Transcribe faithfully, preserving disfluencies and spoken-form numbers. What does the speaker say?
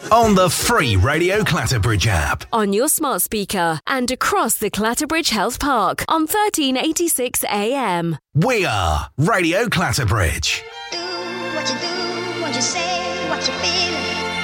on the free Radio Clatterbridge app. On your smart speaker and across the Clatterbridge Health Park on thirteen eighty-six A M. We are Radio Clatterbridge. Do what you do, what you say, what you feel.